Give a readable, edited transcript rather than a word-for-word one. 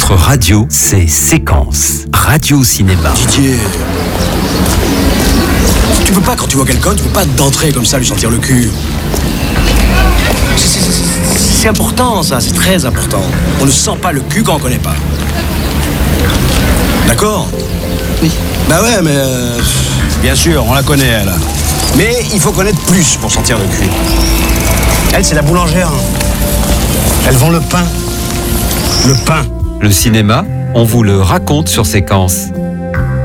Votre radio, c'est Séquence. Radio Cinéma. Didier, tu peux pas, quand tu vois quelqu'un, tu peux pas d'entrer comme ça, lui sentir le cul. C'est important, ça, c'est très important. On ne sent pas le cul quand on connaît pas. D'accord ? Oui. Bah ouais, mais... bien sûr, on la connaît, elle. Mais il faut connaître plus pour sentir le cul. Elle, c'est la boulangère. Elle vend le pain. Le pain. Le cinéma, on vous le raconte sur Séquence.